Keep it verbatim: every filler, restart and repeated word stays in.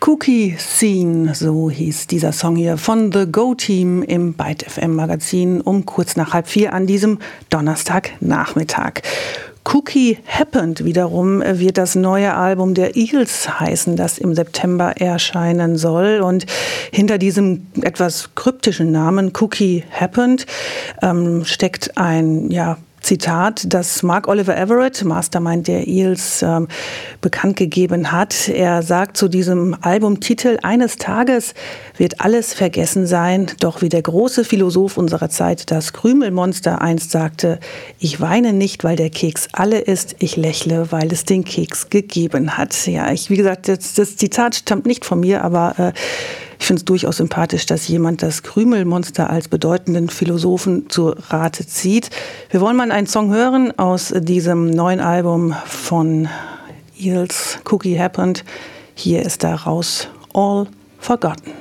Cookie Scene, so hieß dieser Song hier von The Go-Team im Byte F M Magazin um kurz nach halb vier an diesem Donnerstagnachmittag. Cookie Happened wiederum wird das neue Album der Eels heißen, das im September erscheinen soll. Und hinter diesem etwas kryptischen Namen Cookie Happened ähm, steckt ein, ja, Zitat, das Mark Oliver Everett, Mastermind der Eels, ähm, bekannt gegeben hat. Er sagt zu diesem Albumtitel: Eines Tages wird alles vergessen sein, doch wie der große Philosoph unserer Zeit, das Krümelmonster, einst sagte: Ich weine nicht, weil der Keks alle ist, ich lächle, weil es den Keks gegeben hat. Ja, ich, wie gesagt, das, das Zitat stammt nicht von mir, aber äh, ich finde es durchaus sympathisch, dass jemand das Krümelmonster als bedeutenden Philosophen zu Rate zieht. Wir wollen mal einen Song hören aus diesem neuen Album von Eels, Cookie Happened. Hier ist daraus All Forgotten.